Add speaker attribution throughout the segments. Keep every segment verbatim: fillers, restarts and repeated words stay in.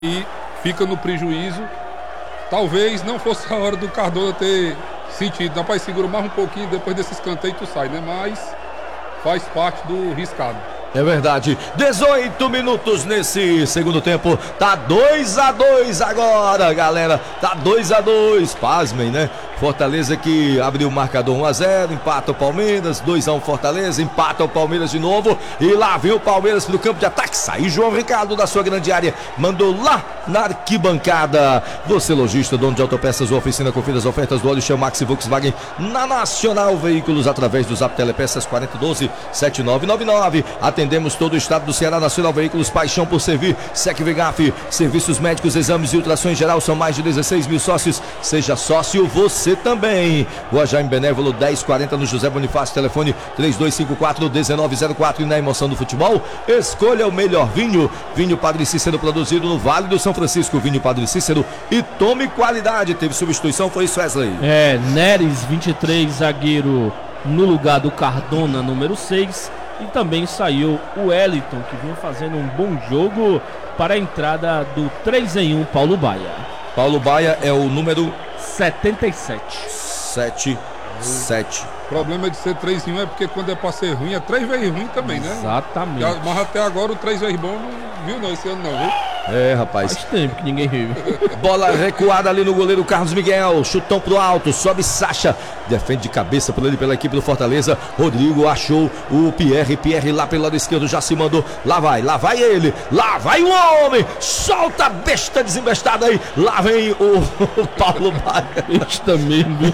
Speaker 1: e fica no prejuízo. Talvez não fosse a hora do Cardona ter sentido. Rapaz, segura mais um pouquinho, depois desse escanteio tu sai, né? Mas faz parte do riscado.
Speaker 2: É verdade, dezoito minutos nesse segundo tempo, tá dois a dois agora, galera, tá dois a dois, pasmem, né? Fortaleza que abriu o marcador um a zero, empata o Palmeiras, dois a um Fortaleza, empata o Palmeiras de novo, e lá vem o Palmeiras pro campo de ataque, sai João Ricardo da sua grande área, mandou lá na arquibancada. Você lojista, dono de autopeças ou oficina, confira as ofertas do óleo Shell Max e Volkswagen na Nacional Veículos através do Zap Telepeças quatro um dois, sete nove nove nove. Atendemos todo o estado do Ceará. Nacional Veículos, paixão por servir. SecVegaf, serviços médicos, exames e ultrassom em geral, são mais de dezesseis mil sócios. Seja sócio você também. Rua Jaime Benévolo dez quarenta no José Bonifácio, telefone três dois cinco quatro um nove zero quatro. E na emoção do futebol, escolha o melhor vinho. Vinho Padre Cícero, produzido no Vale do São Francisco. Vinho Padre Cícero, e tome qualidade. Teve substituição, foi isso, Wesley?
Speaker 3: É, Neres vinte e três, zagueiro no lugar do Cardona, número seis. E também saiu o Wellington, que vinha fazendo um bom jogo, para a entrada do três em um Paulo Baia.
Speaker 2: Paulo Baia é o número
Speaker 3: setenta e sete.
Speaker 2: sete sete.
Speaker 1: O problema de ser três em um é porque quando é pra ser ruim, é três vezes ruim também, né?
Speaker 3: Exatamente.
Speaker 1: Mas até agora o três vezes bom não viu não esse ano não, viu?
Speaker 2: É, rapaz.
Speaker 3: Faz tempo que ninguém viu.
Speaker 2: Bola recuada ali no goleiro Carlos Miguel. Chutão pro alto, sobe Sacha. Defende de cabeça por ele pela equipe do Fortaleza. Rodrigo achou o Pierre. Pierre lá pelo lado esquerdo já se mandou. Lá vai, lá vai ele. Lá vai o homem. Solta a besta desembestada aí. Lá vem o, o Paulo Baia.
Speaker 3: Besta mesmo.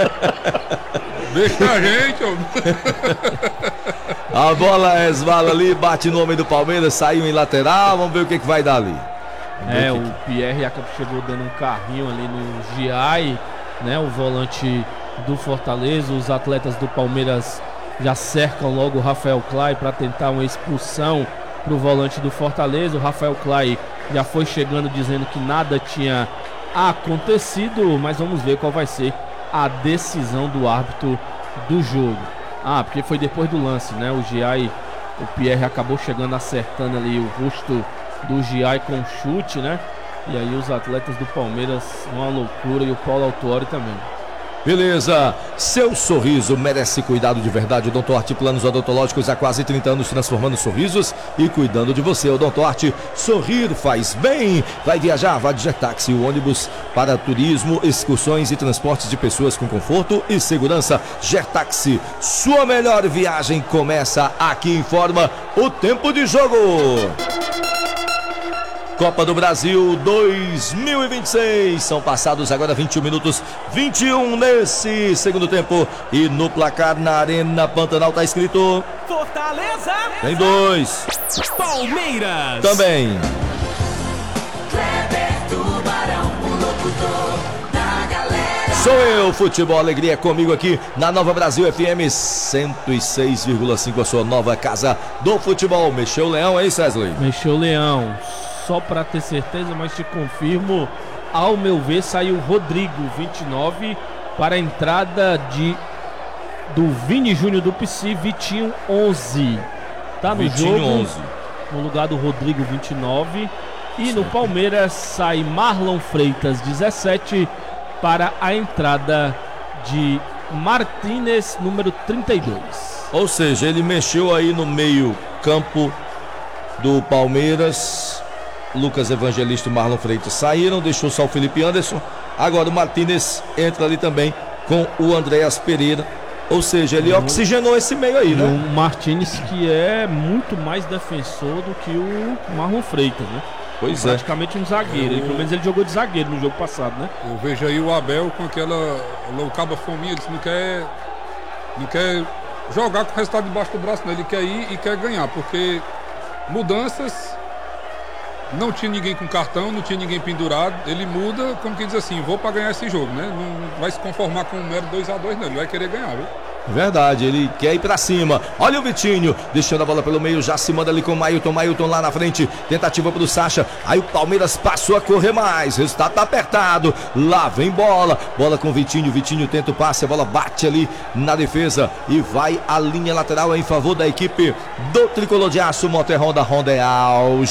Speaker 1: Deixa a gente, homem.
Speaker 2: A bola resvala ali, bate no homem do Palmeiras, saiu em lateral, vamos ver o que, que vai dar ali.
Speaker 3: É, o Pierre chegou dando um carrinho ali no Giai, né? O volante do Fortaleza. Os atletas do Palmeiras já cercam logo o Rafael Clay para tentar uma expulsão para o volante do Fortaleza. O Rafael Clay já foi chegando dizendo que nada tinha acontecido, mas vamos ver qual vai ser a decisão do árbitro do jogo. Ah, porque foi depois do lance, né? O Giai, o Pierre acabou chegando, acertando ali o rosto do Giai com chute, né? E aí os atletas do Palmeiras, uma loucura, e o Paulo Autuori também.
Speaker 2: Beleza, seu sorriso merece cuidado de verdade. O Odontoarte Planos Odontológicos há quase trinta anos transformando sorrisos e cuidando de você. O Odontoarte, sorrir faz bem. Vai viajar, vá de Jetaxi, o ônibus para turismo, excursões e transportes de pessoas com conforto e segurança. Jetaxi, sua melhor viagem começa aqui. Informa o tempo de jogo. Copa do Brasil dois mil e vinte e seis, são passados agora vinte e um minutos, vinte e um nesse segundo tempo, e no placar na Arena Pantanal tá escrito
Speaker 4: Fortaleza,
Speaker 2: tem dois,
Speaker 4: Palmeiras
Speaker 2: também.
Speaker 4: Kleber Tubarão, o locutor da galera.
Speaker 2: Sou eu, Futebol Alegria, comigo aqui na Nova Brasil F M cento e seis vírgula cinco, a sua nova casa do futebol. Mexeu o leão, hein, Wesley?
Speaker 3: Mexeu o leão. Só para ter certeza, mas te confirmo, ao meu ver, saiu Rodrigo, vinte e nove, para a entrada de do Vini Júnior do P S I, Vitinho, onze. Tá no
Speaker 2: Vitinho,
Speaker 3: jogo,
Speaker 2: onze.
Speaker 3: no lugar do Rodrigo, vinte e nove. E certo. No Palmeiras sai Marlon Freitas, dezessete, para a entrada de Martínez, número trinta e dois.
Speaker 2: Ou seja, ele mexeu aí no meio campo do Palmeiras. Lucas Evangelista e Marlon Freitas saíram, deixou só o Felipe Anderson. Agora o Martínez entra ali também com o Andréas Pereira. Ou seja, ele uhum. oxigenou esse meio aí, né?
Speaker 3: O Martínez, que é muito mais defensor do que o Marlon Freitas, né?
Speaker 2: Pois
Speaker 3: é.
Speaker 2: é.
Speaker 3: Praticamente um zagueiro. Ele, pelo menos ele jogou de zagueiro no jogo passado, né?
Speaker 1: Eu vejo aí o Abel com aquela loucaba fominha. Ele não quer, não quer jogar com o resultado debaixo do braço, não. Ele quer ir e quer ganhar, porque mudanças. Não tinha ninguém com cartão, não tinha ninguém pendurado. Ele muda, como quem diz assim, vou para ganhar esse jogo, né? Não vai se conformar com um mero dois a dois, não. Ele vai querer ganhar, viu?
Speaker 2: Verdade, ele quer ir pra cima. Olha o Vitinho, deixando a bola pelo meio, já se manda ali com o Mailton. Mailton lá na frente, tentativa pro Sacha. Aí o Palmeiras passou a correr mais. O resultado tá apertado. Lá vem bola, bola com o Vitinho. Vitinho tenta o passe, a bola bate ali na defesa e vai à linha lateral em favor da equipe do Tricolor de Aço. Motor Honda, Honda é auge.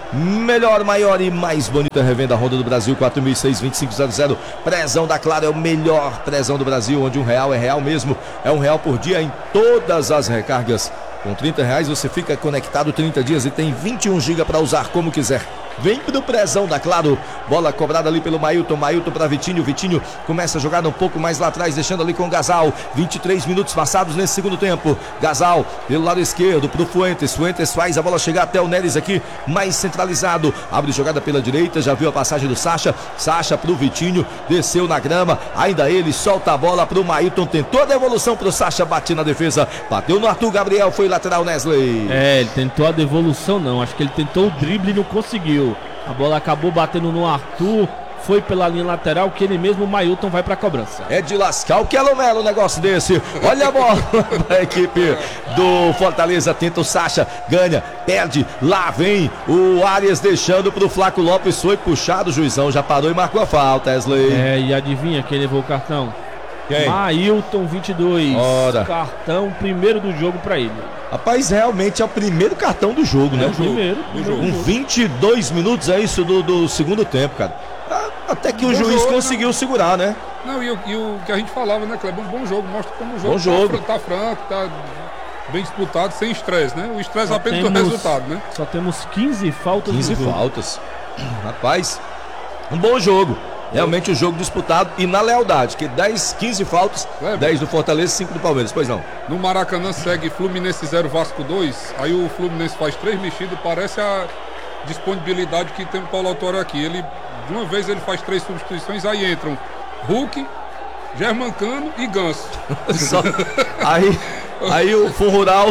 Speaker 2: Melhor, maior e mais bonita revenda Honda do Brasil, quatro mil e seis, vinte e cinco zero zero. Prezão da Claro é o melhor prezão do Brasil, onde um real é real mesmo. É um real por dia em todas as recargas. Com trinta reais você fica conectado trinta dias e tem vinte e um gigas para usar como quiser. Vem pro prezão da Claro. Bola cobrada ali pelo Mailton. Mailton para Vitinho. Vitinho começa a jogar um pouco mais lá atrás, deixando ali com o Gasal. vinte e três minutos passados nesse segundo tempo. Gasal pelo lado esquerdo pro Fuentes. Fuentes faz a bola chegar até o Neres aqui, mais centralizado. Abre jogada pela direita. Já viu a passagem do Sacha. Sacha pro Vitinho. Desceu na grama. Ainda ele solta a bola pro Mailton. Tentou a devolução pro Sacha. Bate na defesa. Bateu no Arthur Gabriel. Foi lateral, Nesley.
Speaker 3: É, ele tentou a devolução, não. Acho que ele tentou o drible e não conseguiu. A bola acabou batendo no Arthur, foi pela linha lateral, que ele mesmo, o Mailton, vai para a cobrança.
Speaker 2: É de lascar o Quelomelo um negócio desse. Olha a bola a equipe do Fortaleza, tenta o Sacha, ganha, perde, lá vem o Arias deixando para o Flaco Lopes, foi puxado, o juizão já parou e marcou a falta, Wesley.
Speaker 3: É, e adivinha quem levou o cartão?
Speaker 2: Quem?
Speaker 3: Mailton, vinte e dois.
Speaker 2: Ora.
Speaker 3: Cartão primeiro do jogo para ele.
Speaker 2: Rapaz, realmente é o primeiro cartão do jogo, né?
Speaker 3: É o primeiro.
Speaker 2: Do jogo. Com vinte e dois minutos é isso do, do segundo tempo, cara. Até que o
Speaker 1: Bom
Speaker 2: juiz
Speaker 1: jogo,
Speaker 2: conseguiu
Speaker 1: né?
Speaker 2: segurar, né?
Speaker 1: Não, e, o- e o que a gente falava, né, Kleber? Um bom jogo, mostra como o jogo,
Speaker 2: Bom jogo.
Speaker 1: Tá, fran- tá franco, tá bem disputado, sem estresse, né? O estresse
Speaker 3: Só
Speaker 1: apenas do
Speaker 3: temos-
Speaker 1: resultado, né?
Speaker 3: Só temos quinze faltas
Speaker 2: quinze
Speaker 3: no jogo.
Speaker 2: faltas. Rapaz, um bom jogo. Realmente o jogo disputado e na lealdade, que dez, quinze faltas,
Speaker 1: Kleber.
Speaker 2: dez do Fortaleza e cinco do Palmeiras. Pois não.
Speaker 1: No Maracanã segue Fluminense zero, Vasco dois. Aí o Fluminense faz três mexidas, parece a disponibilidade que tem o Paulo Autório aqui. Ele, de uma vez ele faz três substituições, aí entram Hulk, Germancano e Ganso.
Speaker 2: Só- Aí, aí o Fundo Rural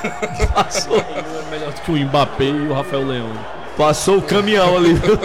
Speaker 2: passou,
Speaker 3: É melhor do que o Mbappé e o Rafael Leão.
Speaker 2: passou o caminhão ali do-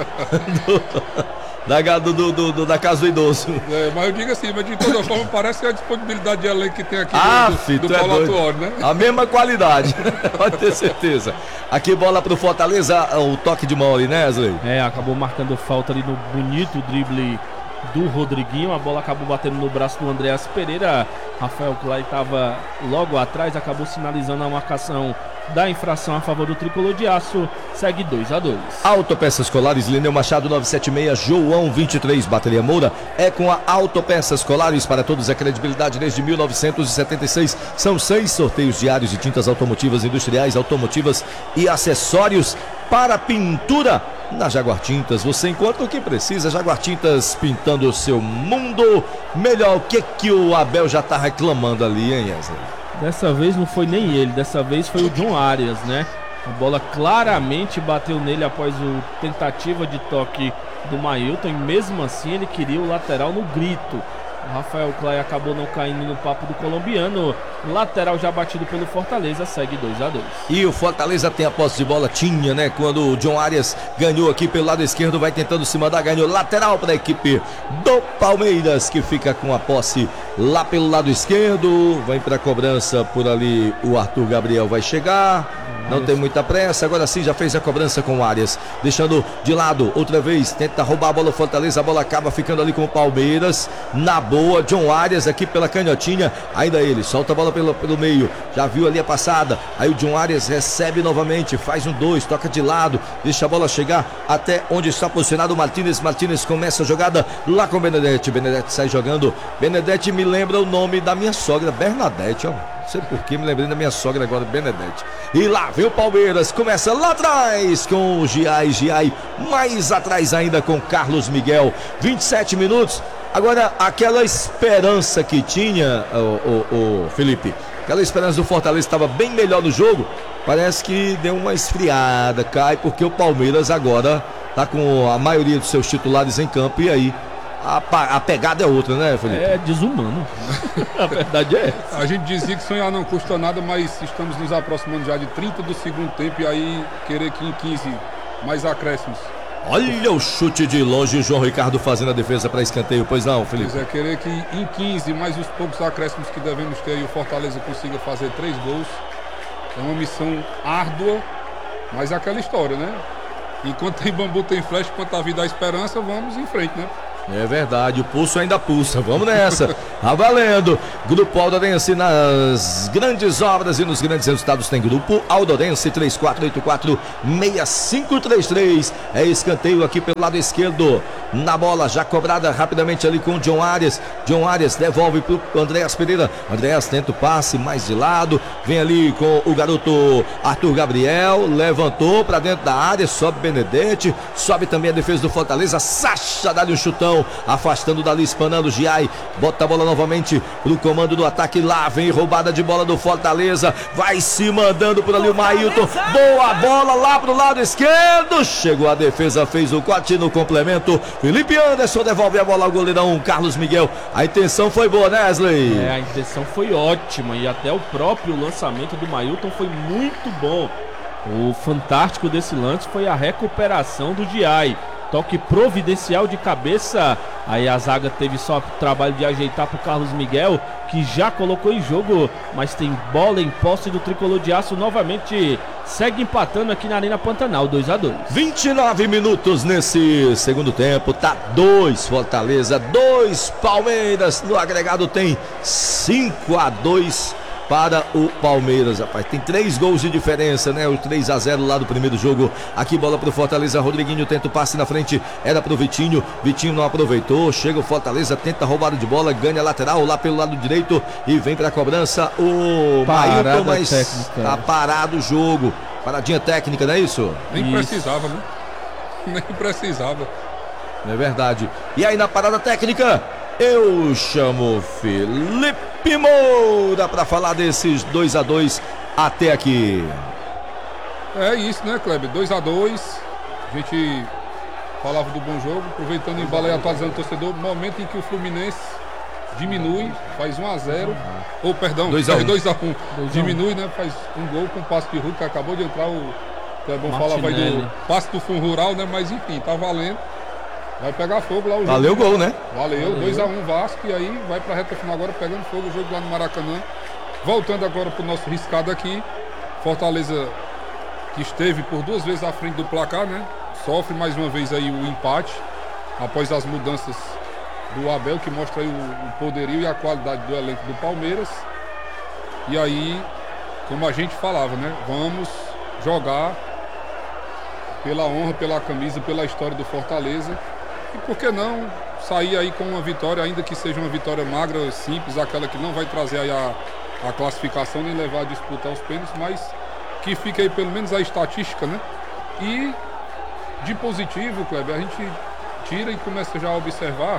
Speaker 2: do- da, do- do- do- do- da casa do idoso.
Speaker 1: É, mas eu digo assim, mas de toda forma parece a disponibilidade de elenco que tem aqui
Speaker 2: Ah,
Speaker 1: do,
Speaker 2: filho,
Speaker 1: do,
Speaker 2: tu
Speaker 1: do
Speaker 2: é
Speaker 1: Paulo
Speaker 2: doido.
Speaker 1: Autório, né?
Speaker 2: A mesma qualidade, pode ter certeza. Aqui bola pro Fortaleza, o toque de mão ali, né, Wesley?
Speaker 3: É, acabou marcando falta ali no bonito drible do Rodriguinho. A bola acabou batendo no braço do Andreas Pereira. Rafael Clay estava logo atrás, acabou sinalizando a marcação da infração a favor do Tricolor de Aço. Segue dois a dois.
Speaker 2: Autopeças Colares, Lineu Machado novecentos e setenta e seis, João vinte e três, Bateria Moura. É com a Autopeças Colares, para todos a credibilidade desde mil novecentos e setenta e seis. São seis sorteios diários de tintas automotivas, industriais, automotivas e acessórios para pintura. Na Jaguar Tintas você encontra o que precisa. Jaguar Tintas, pintando o seu mundo melhor. O que que o Abel já tá reclamando ali, hein, Wesley?
Speaker 3: Dessa vez não foi nem ele, dessa vez foi o John Arias, né? A bola claramente bateu nele após a tentativa de toque do Mailton, e mesmo assim ele queria o lateral no grito. O Rafael Clay acabou não caindo no papo do colombiano. Lateral já batido pelo Fortaleza, segue dois a dois.
Speaker 2: E o Fortaleza tem a posse de bola, tinha, né? Quando o John Arias ganhou aqui pelo lado esquerdo, vai tentando se mandar, ganhou lateral para a equipe do Palmeiras, que fica com a posse lá pelo lado esquerdo. Vai para a cobrança por ali, o Arthur Gabriel vai chegar. Não tem muita pressa, agora sim já fez a cobrança com o Arias, deixando de lado outra vez, tenta roubar a bola o Fortaleza, a bola acaba ficando ali com o Palmeiras, na boa, John Arias aqui pela canhotinha, ainda ele, solta a bola pelo, pelo meio, já viu ali a passada, aí o John Arias recebe novamente, faz um dois, toca de lado, deixa a bola chegar até onde está posicionado o Martínez, Martínez começa a jogada lá com o Benedetti, Benedetti sai jogando, Benedetti me lembra o nome da minha sogra, Bernadette, ó. Não sei por que me lembrei da minha sogra agora, Benedetti. E lá vem o Palmeiras, começa lá atrás com o Giai, Giai, mais atrás ainda com Carlos Miguel. vinte e sete minutos. Agora, aquela esperança que tinha, o, o, o Felipe, aquela esperança do Fortaleza estava bem melhor no jogo, parece que deu uma esfriada, cai, porque o Palmeiras agora está com a maioria dos seus titulares em campo e aí a, a pegada é outra, né, Felipe?
Speaker 3: É desumano. A verdade é essa.
Speaker 1: A gente dizia que sonhar não custa nada, mas estamos nos aproximando já de trinta do segundo tempo e aí querer que em quinze mais acréscimos.
Speaker 2: Olha o chute de longe, o João Ricardo fazendo a defesa para escanteio, pois não, Felipe?
Speaker 1: Pois é, querer que em quinze, mais os poucos acréscimos que devemos ter, aí o Fortaleza consiga fazer três gols. É uma missão árdua, mas é aquela história, né? Enquanto tem bambu, tem flecha, enquanto a vida há esperança, vamos em frente, né?
Speaker 2: É verdade, o pulso ainda pulsa. Vamos nessa. Tá valendo. Grupo Aldorense nas grandes obras e nos grandes resultados tem Grupo Aldorense três quatro oito quatro seis cinco três três. É escanteio aqui pelo lado esquerdo. Na bola, já cobrada rapidamente ali com o John Arias. John Arias devolve pro Andréas Pereira. Andréas tenta o passe mais de lado. Vem ali com o garoto Arthur Gabriel. Levantou para dentro da área. Sobe Benedetti. Sobe também a defesa do Fortaleza. Sacha dá-lhe um chutão. Afastando dali, espanando o Giai. Bota a bola novamente pro comando do ataque. Lá vem roubada de bola do Fortaleza. Vai se mandando por ali o Mailton. Boa bola lá pro lado esquerdo. Chegou a defesa, fez o corte no complemento. Felipe Anderson devolve a bola ao goleirão Carlos Miguel. A intenção foi boa, né, Wesley?
Speaker 3: É, a intenção foi ótima e até o próprio lançamento do Mailton foi muito bom. O fantástico desse lance foi a recuperação do Giai. Toque providencial de cabeça. Aí a zaga teve só o trabalho de ajeitar para o Carlos Miguel, que já colocou em jogo, mas tem bola em posse do tricolor de aço novamente. Segue empatando aqui na Arena Pantanal, dois a dois.
Speaker 2: vinte e nove minutos nesse segundo tempo. Tá dois Fortaleza, dois Palmeiras. No agregado tem cinco a dois para o Palmeiras, rapaz. Tem três gols de diferença, né? O três a zero lá do primeiro jogo. Aqui bola pro Fortaleza. Rodriguinho tenta o passe na frente. Era pro Vitinho. Vitinho não aproveitou. Chega o Fortaleza, tenta roubar de bola. Ganha lateral lá pelo lado direito. E vem pra cobrança o Mailton, mas técnica. Tá parado o jogo. Paradinha técnica, não é isso?
Speaker 1: Nem
Speaker 3: Isso.
Speaker 1: precisava, né? Nem precisava.
Speaker 2: É verdade. E aí na parada técnica, eu chamo Felipe Moura para falar desses dois a dois até aqui.
Speaker 1: É isso, né, Kleber? dois a dois. A gente falava do bom jogo, aproveitando em bala e atualizando o torcedor. Momento em que o Fluminense diminui, faz um a zero. Ou, perdão,
Speaker 2: dois a um.
Speaker 1: dois a um. Diminui, né? Faz um gol com o passe de Hulk, que acabou de entrar. O Clebão falava aí do passe do Fundo Rural, né? Mas enfim, tá valendo. Vai pegar fogo lá o jogo.
Speaker 2: Valeu o gol, né?
Speaker 1: Valeu, dois a um Vasco. E aí vai pra reta final agora pegando fogo o jogo lá no Maracanã. Voltando agora pro nosso riscado aqui. Fortaleza, que esteve por duas vezes à frente do placar, né? Sofre mais uma vez aí o empate. Após as mudanças do Abel, que mostra aí o, o poderio e a qualidade do elenco do Palmeiras. E aí, como a gente falava, né? Vamos jogar pela honra, pela camisa, pela história do Fortaleza. E por que não sair aí com uma vitória, ainda que seja uma vitória magra, simples, aquela que não vai trazer aí a, a classificação nem levar a disputar os pênaltis, mas que fique aí pelo menos a estatística, né? E de positivo, Kleber, a gente tira e começa já a observar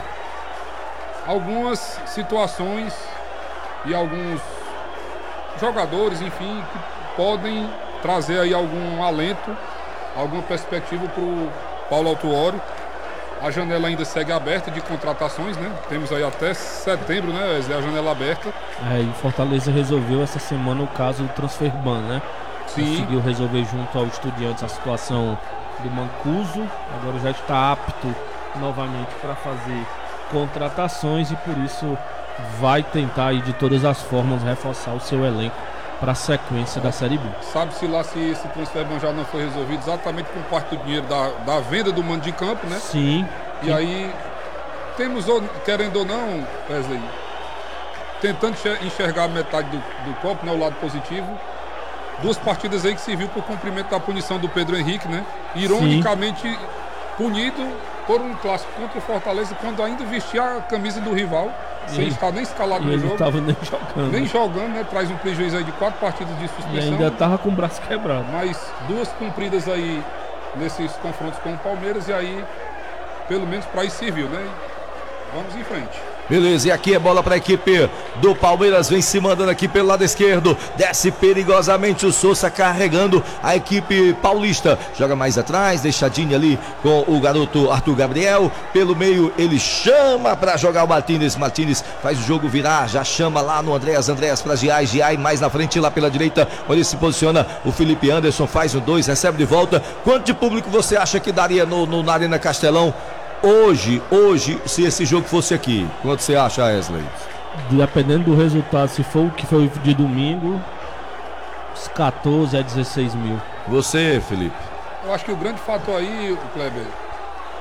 Speaker 1: algumas situações e alguns jogadores, enfim, que podem trazer aí algum alento, alguma perspectiva para o Paulo Autuori. A janela ainda segue aberta de contratações, né? Temos aí até setembro, né, Wesley, a janela aberta.
Speaker 3: É, e Fortaleza resolveu essa semana o caso do transfer ban, né?
Speaker 1: Sim.
Speaker 3: Conseguiu resolver junto ao Estudiantes a situação do Mancuso. Agora já está apto novamente para fazer contratações e por isso vai tentar aí de todas as formas reforçar o seu elenco para a sequência da Série B.
Speaker 1: Sabe-se lá se esse transfer ban já não foi resolvido exatamente com parte do dinheiro da, da venda do mando de campo, né?
Speaker 3: Sim.
Speaker 1: E aí temos, querendo ou não, Wesley, tentando enxergar metade do, do copo, né, o lado positivo. Duas partidas aí que serviu por cumprimento da punição do Pedro Henrique, né? Ironicamente Sim. punido por um clássico contra o Fortaleza quando ainda vestia a camisa do rival, e sem ele, estar nem escalado no
Speaker 3: ele
Speaker 1: jogo.
Speaker 3: Ele estava nem jogando.
Speaker 1: Nem jogando, né? Traz um prejuízo aí de quatro partidas de suspensão.
Speaker 3: E ainda estava com o braço quebrado.
Speaker 1: Mas duas cumpridas aí nesses confrontos com o Palmeiras e aí, pelo menos para isso serviu, né? Vamos em frente.
Speaker 2: Beleza, e aqui é bola para a equipe do Palmeiras, vem se mandando aqui pelo lado esquerdo, desce perigosamente o Sousa carregando a equipe paulista, joga mais atrás, deixadinho ali com o garoto Arthur Gabriel, pelo meio ele chama para jogar o Martínez, Martínez faz o jogo virar, já chama lá no Andréas, Andréas para Giai, Giai mais na frente lá pela direita, onde se posiciona o Felipe Anderson, faz um dois, recebe de volta. Quanto de público você acha que daria no, no, na Arena Castelão? Hoje, hoje, se esse jogo fosse aqui, quanto você acha, Wesley?
Speaker 3: Dependendo do resultado, se for o que foi de domingo, uns quatorze a dezesseis mil.
Speaker 2: Você, Felipe?
Speaker 1: Eu acho que o grande fator aí, o Kleber,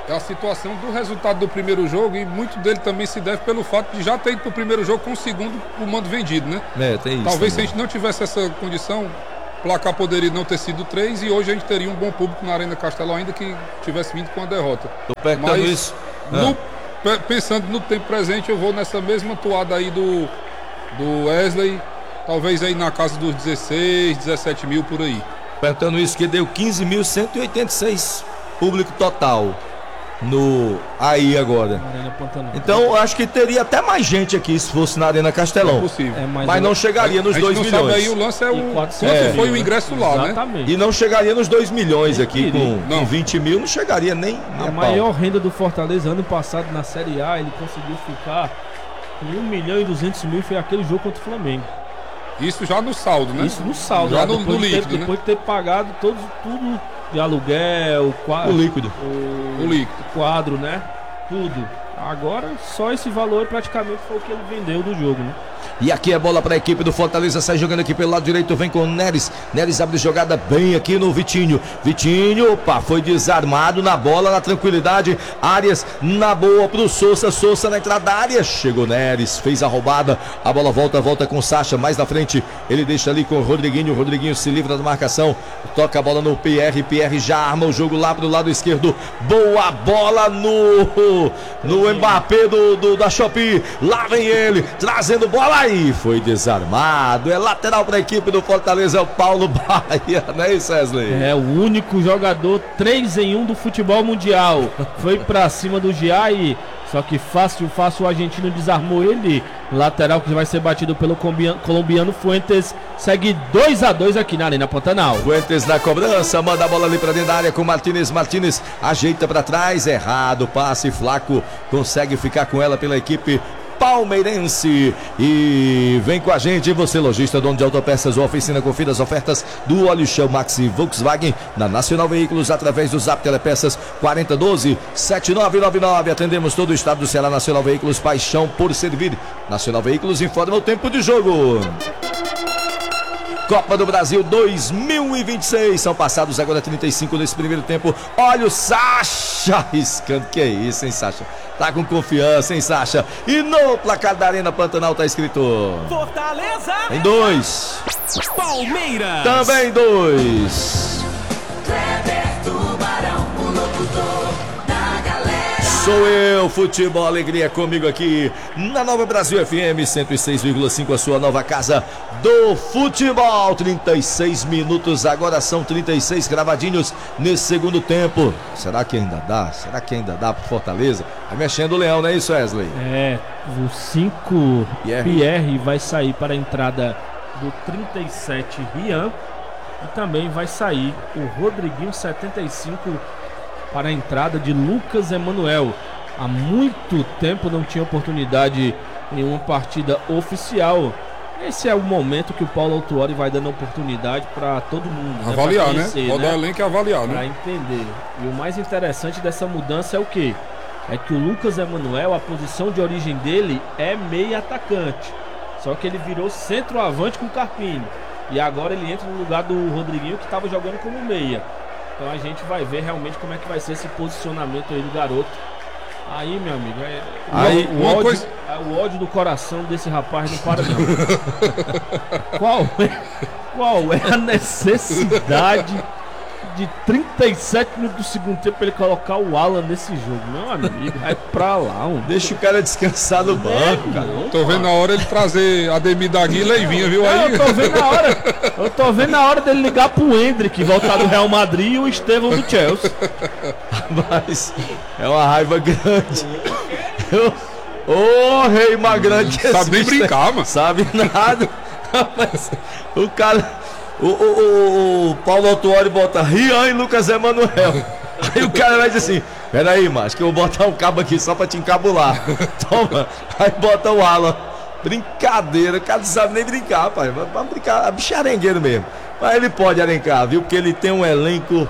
Speaker 1: é a situação do resultado do primeiro jogo e muito dele também se deve pelo fato de já ter ido pro primeiro jogo com o segundo o mando vendido, né?
Speaker 2: É, tem isso.
Speaker 1: Talvez
Speaker 2: também.
Speaker 1: se a gente não tivesse essa condição, o placar poderia não ter sido três e hoje a gente teria um bom público na Arena Castelão ainda que tivesse vindo com a derrota.
Speaker 2: Tô perguntando
Speaker 1: Mas
Speaker 2: isso.
Speaker 1: no-
Speaker 2: Ah.
Speaker 1: pe- pensando no tempo presente, eu vou nessa mesma toada aí do, do Wesley, talvez aí na casa dos dezesseis, dezessete mil por aí.
Speaker 2: Perguntando isso, que deu quinze mil cento e oitenta e seis público total no aí agora.
Speaker 3: Arena Pantanal.
Speaker 2: Então eu acho que teria até mais gente aqui se fosse na Arena
Speaker 1: É
Speaker 2: Castelão.
Speaker 1: possível.
Speaker 3: É,
Speaker 2: Mas não chegaria nos
Speaker 1: a gente
Speaker 2: dois
Speaker 1: não
Speaker 2: milhões.
Speaker 1: sabe aí, o lance é
Speaker 3: E
Speaker 1: o
Speaker 3: quatrocentos
Speaker 1: quanto
Speaker 2: mil,
Speaker 1: foi o
Speaker 3: né?
Speaker 1: ingresso lá, né?
Speaker 3: Exatamente.
Speaker 2: E não chegaria nos dois milhões aqui, com,
Speaker 1: Não.
Speaker 2: com vinte mil, não chegaria nem, nem
Speaker 3: A
Speaker 2: a
Speaker 3: maior
Speaker 2: pau.
Speaker 3: renda do Fortaleza ano passado na Série A, ele conseguiu ficar com um milhão e duzentos mil, foi aquele jogo contra o Flamengo.
Speaker 1: Isso já no saldo, né?
Speaker 3: Isso no saldo,
Speaker 1: Já
Speaker 3: lá,
Speaker 1: no-
Speaker 3: depois,
Speaker 1: no
Speaker 3: de ter,
Speaker 1: líquido, né?
Speaker 3: depois de ter pagado todos, tudo de aluguel, qua-
Speaker 2: O líquido.
Speaker 3: o,
Speaker 1: O líquido.
Speaker 3: quadro, né? Tudo. Agora, só esse valor praticamente foi o que ele vendeu do jogo, né?
Speaker 2: E aqui é bola para a equipe do Fortaleza, sai jogando aqui pelo lado direito, vem com o Neres. Neres abre jogada bem aqui no Vitinho. Vitinho, opa, foi desarmado na bola, na tranquilidade. Arias na boa pro Sousa, Sousa na entrada da área. Chegou Neres, fez a roubada. A bola volta, volta com Sacha, mais na frente. Ele deixa ali com o Rodriguinho. O Rodriguinho se livra da marcação. Toca a bola no P R. P R já arma o jogo lá pro lado esquerdo. Boa bola no, no Mbappé do, do, da Shopee. Lá vem ele, trazendo bola. Aí foi desarmado. É lateral para a equipe do Fortaleza, o Paulo Bahia, não é isso, Wesley?
Speaker 3: É o único jogador três em um do futebol mundial. Foi pra cima do Giai, só que fácil, fácil o argentino desarmou ele. Lateral que vai ser batido pelo colombiano, colombiano Fuentes. Segue dois a dois aqui na Arena Pantanal.
Speaker 2: Fuentes na cobrança, manda a bola ali para dentro da área com Martínez. Martínez ajeita para trás, errado, passe Flaco, consegue ficar com ela pela equipe palmeirense. E vem com a gente, você lojista, dono de autopeças ou oficina, confira as ofertas do óleo Shell Maxi Volkswagen na Nacional Veículos através do Zap Telepeças quarenta doze sete nove nove nove. Atendemos todo o estado do Ceará. Nacional Veículos, paixão por servir. Nacional Veículos informa o tempo de jogo. Copa do Brasil dois mil e vinte e seis. São passados agora trinta e cinco nesse primeiro tempo. Olha o Sacha arriscando. Que é isso, hein, Sacha? Tá com confiança, hein, Sacha? E no placar da Arena Pantanal tá escrito
Speaker 5: Fortaleza.
Speaker 2: em dois.
Speaker 5: Palmeiras.
Speaker 2: Também dois.
Speaker 4: Kleber Tubarão, o locutor da galera.
Speaker 2: Sou eu, Futebol Alegria, comigo aqui na Nova Brasil F M cento e seis vírgula cinco, a sua nova casa do futebol. trinta e seis minutos, agora são trinta e seis cravadinhos nesse segundo tempo. Será que ainda dá? Será que ainda dá pro Fortaleza? Vai mexendo o leão, não é isso, Wesley?
Speaker 3: É, o cinco
Speaker 2: Pierre.
Speaker 3: Pierre vai sair para a entrada do trinta e sete Rian. E também vai sair o Rodriguinho setenta e cinco para a entrada de Lucas Emanuel. Há muito tempo não tinha oportunidade em uma partida oficial. Esse é o momento que o Paulo Autuori vai dando oportunidade para todo mundo, né?
Speaker 1: Avaliar,
Speaker 3: Pra
Speaker 1: né?
Speaker 3: conhecer,
Speaker 1: Rodar
Speaker 3: né?
Speaker 1: elenco e avaliar,
Speaker 3: Para
Speaker 1: né?
Speaker 3: entender. E o mais interessante dessa mudança é o quê? É que o Lucas Emanuel, a posição de origem dele é meia atacante. Só que ele virou centroavante com o Carpini. E agora ele entra no lugar do Rodriguinho, que estava jogando como meia. Então a gente vai ver realmente como é que vai ser esse posicionamento aí do garoto. Aí, meu amigo, é,
Speaker 1: Aí,
Speaker 3: o,
Speaker 1: uma
Speaker 3: ódio,
Speaker 1: coisa-
Speaker 3: é, o ódio do coração desse rapaz não para não. qual, é, qual é a necessidade de trinta e sete minutos do segundo tempo pra ele colocar o Alan nesse jogo? Meu amigo, vai pra lá, um.
Speaker 2: Deixa o cara descansar no banco, cara.
Speaker 3: Não,
Speaker 1: Tô vendo na hora ele trazer Ademir da Guila e vinha, viu
Speaker 3: É,
Speaker 1: aí?
Speaker 3: eu tô vendo na hora. Eu tô vendo na hora dele ligar pro Hendrick, voltar do Real Madrid, e o Estevão do Chelsea.
Speaker 2: Mas é uma raiva grande. Eu- Ô, rei Magrande, que
Speaker 1: Sabe
Speaker 2: esse
Speaker 1: nem
Speaker 2: bicho
Speaker 1: brincar, mano.
Speaker 2: Sabe nada. Mas o cara. O, o, o, o Paulo Autuori bota Rian e Lucas Emanuel. Aí o cara vai dizer assim: peraí, macho, que eu vou botar um cabo aqui só pra te encabular. Toma. Aí bota o Alan. Brincadeira, o cara não sabe nem brincar, pai. Vamos brincar, é bicho arengueiro mesmo. Mas ele pode arencar, viu? Porque ele tem um elenco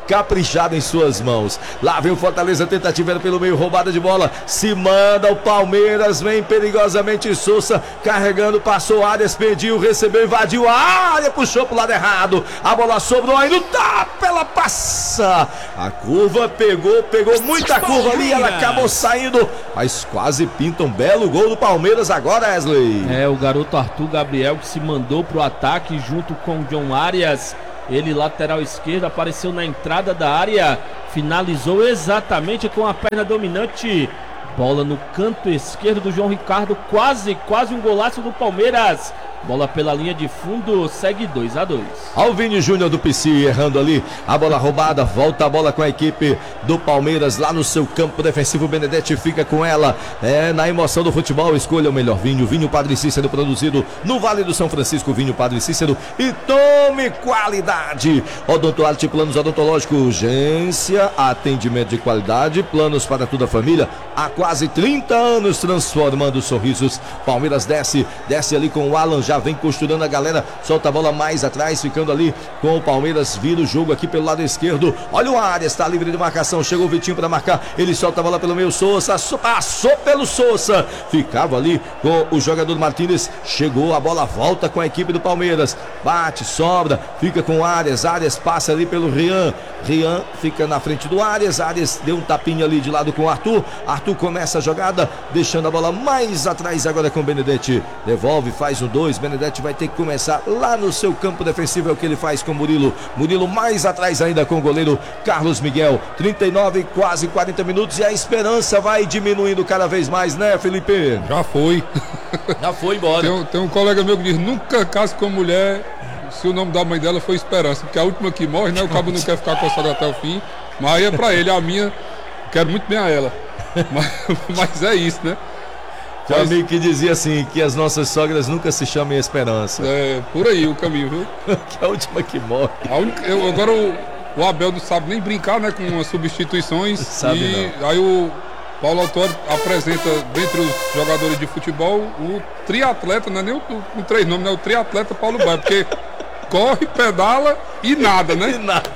Speaker 2: caprichado em suas mãos. Lá vem o Fortaleza, tentativa era pelo meio, roubada de bola, se manda o Palmeiras, vem perigosamente Sousa, carregando, passou a área, pediu, recebeu, invadiu a área, puxou pro lado errado, a bola sobrou aí no tapa, ela passa, a curva pegou, pegou muita curva ali, ela acabou saindo, mas quase pinta um belo gol do Palmeiras agora, Wesley.
Speaker 3: É, o garoto Arthur Gabriel que se mandou pro ataque junto com o John Arias. Ele, lateral esquerdo, apareceu na entrada da área, finalizou exatamente com a perna dominante. Bola no canto esquerdo do João Ricardo, quase, quase um golaço do Palmeiras. Bola pela linha de fundo, segue dois a dois.
Speaker 2: Alvini Júnior do P C errando ali, a bola roubada, volta a bola com a equipe do Palmeiras lá no seu campo defensivo. Benedetti fica com ela, é na emoção do futebol, escolha o melhor vinho, vinho Padre Cícero, produzido no Vale do São Francisco, vinho Padre Cícero, e tome qualidade. Odontoarte Planos Odontológico, urgência, atendimento de qualidade, planos para toda a família, há quase trinta anos transformando sorrisos. Palmeiras desce, desce ali com o Alan, já vem costurando a galera, solta a bola mais atrás, ficando ali com o Palmeiras, vira o jogo aqui pelo lado esquerdo. Olha o Arias, está livre de marcação, chegou o Vitinho para marcar, ele solta a bola pelo meio, Sousa, passou pelo Sousa, ficava ali com o jogador Martínez, chegou, a bola volta com a equipe do Palmeiras, bate, sobra, fica com o Arias, Arias passa ali pelo Rian, Rian fica na frente do Arias, Arias deu um tapinha ali de lado com o Arthur, Arthur começa a jogada, deixando a bola mais atrás agora com o Benedetti, devolve, faz um dois, Benedetti vai ter que começar lá no seu campo defensivo, é o que ele faz com o Murilo, Murilo mais atrás ainda com o goleiro Carlos Miguel, trinta e nove, quase quarenta minutos, e a esperança vai diminuindo cada vez mais, né, Felipe?
Speaker 1: Já foi.
Speaker 2: Já foi embora.
Speaker 1: Tem, um- tem um colega meu que diz, nunca case com mulher se o nome da mãe dela for Esperança, porque a última que morre, né, o cabo não quer ficar coçado até o fim, mas aí é pra ele, a minha, quero muito bem a ela, mas, mas é isso, né?
Speaker 2: Tem um
Speaker 1: Mas-
Speaker 2: amigo que dizia assim, que as nossas sogras nunca se chamem Esperança,
Speaker 1: É, por aí o caminho, viu?
Speaker 2: que é a última que morre.
Speaker 1: A única, eu- agora o, o Abel não sabe nem brincar, né, com as substituições.
Speaker 2: Sabe
Speaker 1: e aí o Paulo Autori apresenta, dentre os jogadores de futebol, o triatleta, não é nem o, com três nomes, né? O triatleta Paulo Baia, porque corre, pedala e nada, né?
Speaker 2: E nada.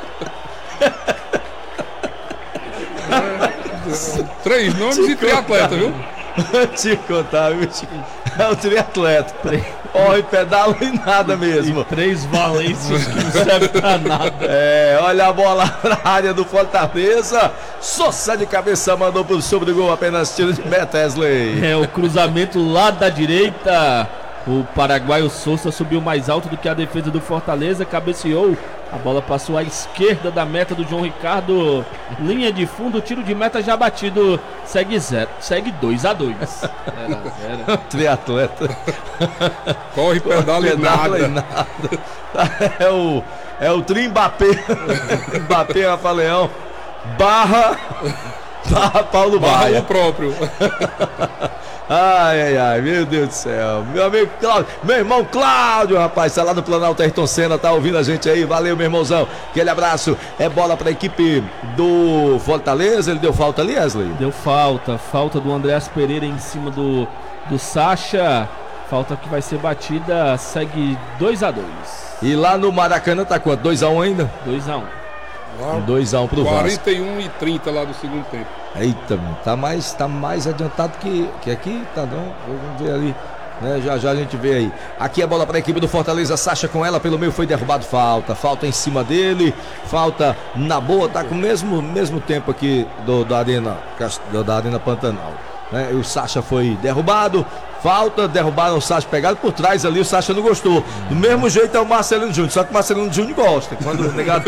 Speaker 1: Três nomes e triatleta, viu?
Speaker 2: Te contar, viu? Chico? É o triatleta. Corre, pedala e nada mesmo.
Speaker 3: Três valências que não servem pra nada.
Speaker 2: É, olha a bola na área do Fortaleza. Sousa de cabeça mandou pro sobre o gol, apenas tiro de meta, Wesley.
Speaker 3: É o cruzamento lá da direita. O paraguaio Sousa subiu mais alto do que a defesa do Fortaleza, cabeceou. A bola passou à esquerda da meta do João Ricardo. Linha de fundo, tiro de meta já batido. Segue zero, segue dois a dois. zero a zero.
Speaker 2: Triatleta.
Speaker 1: Corre, pedala e
Speaker 2: Pedala e
Speaker 1: nada.
Speaker 2: nada. É o, é o Tri Mbappé. Mbappé Rafa Leão. Barra. Barra Paulo
Speaker 1: Barra
Speaker 2: Baia.
Speaker 1: o próprio.
Speaker 2: Ai, ai, ai, meu Deus do céu. Meu amigo Cláudio, meu irmão Cláudio, rapaz, tá lá no Planalto Ayrton Senna, tá ouvindo a gente aí. Valeu, meu irmãozão. Aquele abraço. É bola pra equipe do Fortaleza. Ele deu falta ali, Wesley?
Speaker 3: Deu falta, falta do Andreas Pereira em cima do, do Sacha. Falta que vai ser batida, segue dois a dois.
Speaker 2: E lá no Maracanã tá quanto? dois a um ainda?
Speaker 3: dois a um.
Speaker 2: dois a um pro Vasco.
Speaker 1: quarenta e um e trinta lá do segundo tempo.
Speaker 2: Eita, mano, tá mais, tá mais adiantado que, que aqui, tá não? Vamos ver ali, né? Já já a gente vê aí. Aqui a bola para a equipe do Fortaleza, Sacha com ela, pelo meio foi derrubado, falta, falta em cima dele, falta na boa, tá com o mesmo, mesmo tempo aqui do, da Arena, do, da Arena Pantanal, né? E o Sacha foi derrubado, falta, derrubaram o Sacha, pegado por trás ali, o Sacha não gostou. Do mesmo jeito é o Marcelino Júnior, só que o Marcelino Júnior gosta, quando o negado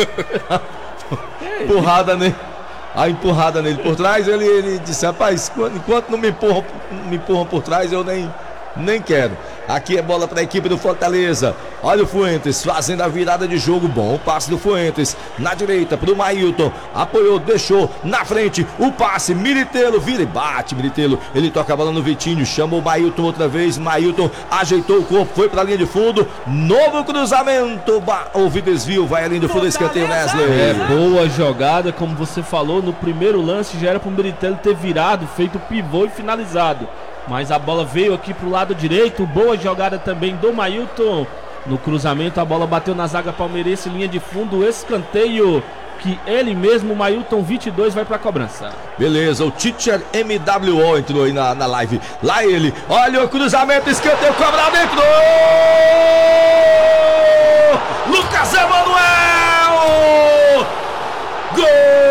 Speaker 2: empurrada nele. A empurrada nele por trás, ele, ele disse, rapaz, enquanto não me empurram, me empurram por trás, eu nem, nem quero. Aqui é bola para a equipe do Fortaleza. Olha o Fuentes fazendo a virada de jogo. Bom passe do Fuentes na direita para o Mailton. Apoiou, deixou na frente o passe. Militelo vira e bate. Militelo, ele toca a bola no Vitinho. Chamou o Mailton outra vez. Mailton ajeitou o corpo, foi para a linha de fundo. Novo cruzamento. Houve desvio, vai à linha de fundo. Escanteio, Wesley.
Speaker 3: É, boa jogada, como você falou. No primeiro lance já era para o Militelo ter virado, feito pivô e finalizado. Mas a bola veio aqui pro lado direito. Boa jogada também do Mailton. No cruzamento a bola bateu na zaga palmeirense, linha de fundo, escanteio. que ele mesmo, o Mailton vinte e dois, vai pra cobrança.
Speaker 2: Beleza, o Teacher M W O entrou aí na, na live. Lá ele, olha o cruzamento, escanteio, cobrado, entrou! Lucas Emanuel! Gol!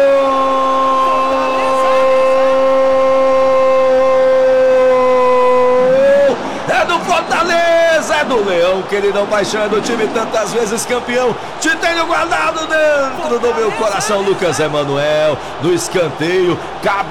Speaker 2: É do Fortaleza, é do Leão, queridão paixão, é do time tantas vezes campeão. Te tenho guardado dentro do meu coração, Lucas Emanuel, do escanteio. Cabe